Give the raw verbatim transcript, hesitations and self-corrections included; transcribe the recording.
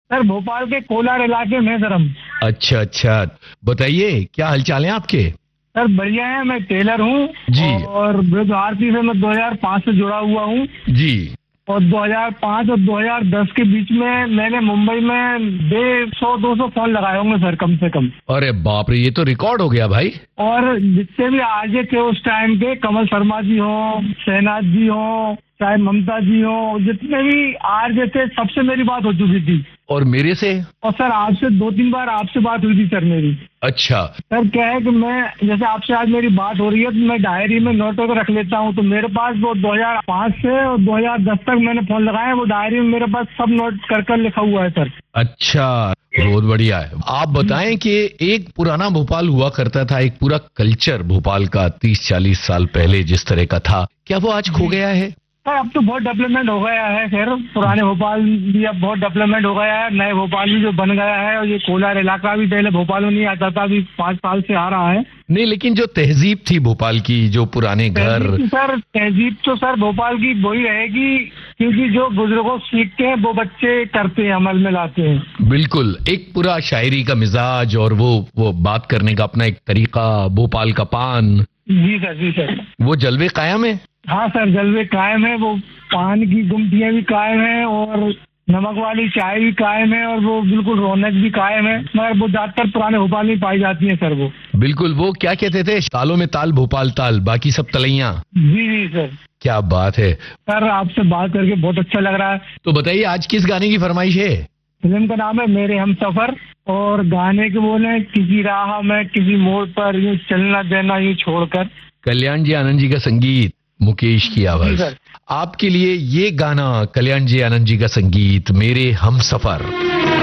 Sir Bhopal के कोलार इलाके में सर हम। अच्छा अच्छा, बताइए क्या हालचाल है आपके? सर बढ़िया है, मैं टेलर हूँ। जी। और ब्रज आरती से मैं दो हज़ार पाँच से जुड़ा हुआ हूँ। जी। और दो हज़ार पाँच और दो हज़ार दस के बीच में मैंने मुंबई में डेढ़ सौ दो सौ फोन लगाए होंगे सर, कम से कम। अरे बाप रे, ये तो रिकॉर्ड हो गया भाई। और जितने भी आरजे थे उस टाइम के, कमल शर्मा जी हो, शहनाज जी हो, चाहे ममता जी हो, जितने भी आरजे थे सबसे मेरी बात हो चुकी थी। और मेरे से? और सर आपसे दो तीन बार आपसे बात हुई थी सर मेरी। अच्छा। सर क्या है कि मैं जैसे आपसे आज मेरी बात हो रही है तो मैं डायरी में नोट कर रख लेता हूँ, तो मेरे पास वो दो हज़ार पाँच से और दो हज़ार दस तक मैंने फोन लगाया, वो डायरी में मेरे पास सब नोट कर कर लिखा हुआ है सर। अच्छा, बहुत बढ़िया है। आप बताएं कि एक पुराना भोपाल हुआ करता था, एक पूरा कल्चर भोपाल का तीस चालीस साल पहले जिस तरह का था, क्या वो आज खो गया है? सर अब तो बहुत डेवलपमेंट हो गया है खैर, पुराने भोपाल भी अब बहुत डेवलपमेंट हो गया है, नए भोपाल भी जो बन गया है, और ये कोलार इलाका भी पहले भोपाल में नहीं आता था, अभी पाँच साल से आ रहा है। नहीं, लेकिन जो तहजीब थी भोपाल की, जो पुराने घर। तहजीब सर, तहजीब तो सर भोपाल की वही रहेगी, क्योंकि जो बुजुर्गों से सीखते हैं वो बच्चे करते हैं, अमल में लाते हैं। बिल्कुल, एक पूरा शायरी का मिजाज और वो वो बात करने का अपना एक तरीका, भोपाल का पान। जी सर, जी सर। वो जलवे कायम है। हाँ सर, जलवे कायम है, वो पान की गुमटियाँ भी कायम है, और नमक वाली चाय भी कायम है, और वो बिल्कुल रौनक भी कायम है, मगर वो ज्यादातर पुराने भोपाल में पाई जाती है सर। वो बिल्कुल, वो क्या कहते थे, तालों में ताल भोपाल ताल, बाकी सब तलैया। जी जी सर। क्या बात है सर, आपसे बात करके बहुत अच्छा लग रहा है। तो बताइए आज किस गाने की फरमाइश है? फिल्म का नाम है मेरे हमसफर, और गाने के बोले किसी राह में किसी मोड़ पर यूं चलना देना यूं छोड़कर। कल्याण जी आनंद जी का संगीत, मुकेश की जी आवाज। सर। आपके लिए ये गाना, कल्याण जी आनंद जी का संगीत, मेरे हमसफर।